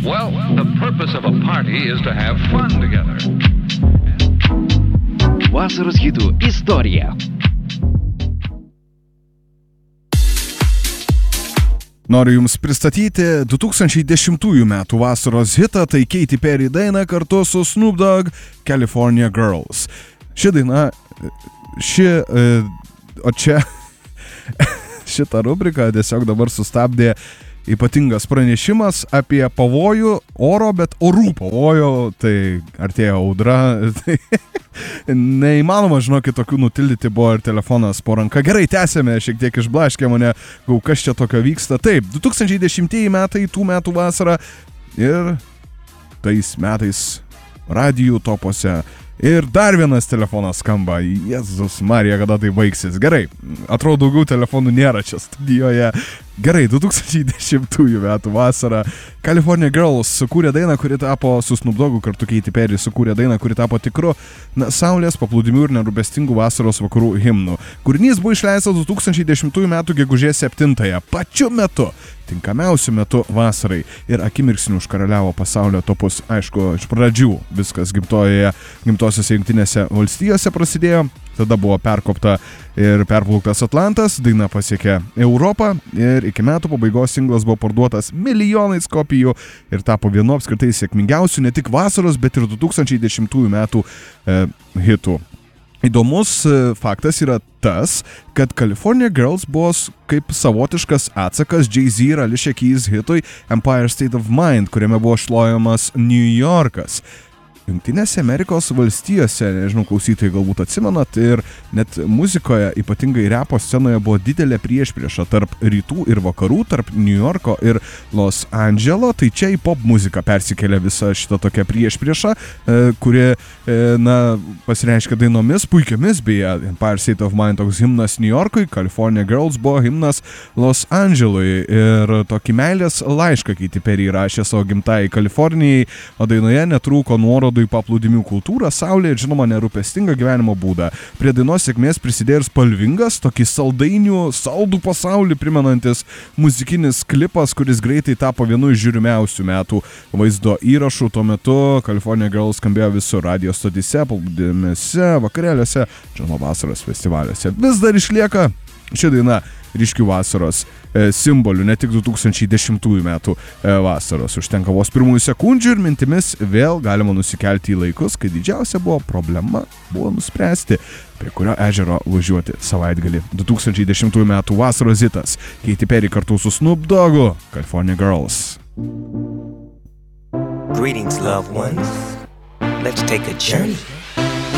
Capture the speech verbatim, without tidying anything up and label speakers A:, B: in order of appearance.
A: Well, the purpose of a party is to have fun together.
B: Vasaros hitų istorija.
C: Noriu Jums pristatyti du tūkstančiai dešimtųjų metų vasaros hitą, tai Katy Perry daina kartu su Snoop Dogg California Girls. Ši daina, ši, o čia, šitą rubriką tiesiog dabar sustabdė ypatingas pranešimas apie pavojų oro, bet orų pavojų, tai artėja audra, tai neįmanoma, žinokit, tokių nutildyti buvo ir telefonas po ranka. Gerai, tęsėme, šiek tiek išblaškė mane, gal kas čia tokio vyksta. Taip, du tūkstančiai dešimtieji metai, tų metų vasara ir tais metais radijų topuose. Ir dar vienas telefonas skamba. Jėzus Marija, kada tai baigsis. Gerai, atrodo, daugiau telefonų nėra čia studijoje. Gerai, du tūkstančiai dešimtųjų metų vasara California Girls sukūrė dainą, kuri tapo su Snoop Doggu kartu Katy Perry sukūrė dainą, kuri tapo tikru na, saulės, paplūdimių ir nerūpestingų vasaros vakarų himnų. Kūrinys buvo išleistas du tūkstančiai dešimtųjų metų gegužės septintąją, pačiu metu, tinkamiausiu metu vasarai, ir akimirksniu užkaraliavo pasaulio topus. Aišku, iš pradžių viskas gimtojoje, gimtosiose Jungtinėse valstijose prasidėjo, tada buvo perkopta ir perplauktas Atlantas, daina pasiekė Europą ir iki metų pabaigos singlas buvo parduotas milijonais kopijų ir tapo vienu apskritai sėkmingiausių ne tik vasaros, bet ir du tūkstančiai dešimtųjų metų e, hitų. Įdomus faktas yra tas, kad California Girls buvo kaip savotiškas atsakas Jay-Z ir Alicia Keys hitui Empire State of Mind, kuriame buvo šlojamas New Yorkas. Jungtinėse Amerikos valstijose, nežinau, klausytojai galbūt atsimenat, ir net muzikoje, ypatingai repo scenoje, buvo didelė priešprieša tarp rytų ir vakarų, tarp New Yorko ir Los Andželo. Tai čia į pop muziką persikėlė visa šita tokia priešprieša, kuri, na, pasireiškia dainomis puikiamis, beje, Empire State of Mind toks himnas New Yorkui, California Girls buvo himnas Los Andželui, ir tokį meilės laišką Katy Perry rašė savo gimtajai Kalifornijai, o dainoje netrūko nuorodų į paplūdimių kultūrą, saulė ir žinoma nerūpestingą gyvenimo būdą. Prie dainos sėkmės prisidėjo ir spalvingas, tokį saldainių, saldų pasaulį primenantis muzikinis klipas, kuris greitai tapo vienu iš žiūrimiausių metų vaizdo įrašų. Tuo metu California Girls skambėjo visur radijo stotyse, paplūdimiuose, vakarėliuose, žinoma, vasaros festivaliuose. Vis dar išlieka ši daina ryškių vasaros e, simbolių, ne tik du tūkstančiai dešimtųjų metų e, vasaros. Užtenka vos pirmųjų sekundžių ir mintimis vėl galima nusikelti į laikus, kai didžiausia buvo problema buvo nuspręsti, prie kurio ežero važiuoti savaitgalį. du tūkstančiai dešimtųjų metų vasaros hitas Katy Perry kartu su Snoop Doggu California Girls.
D: Greetings, loved ones. Let's take a journey.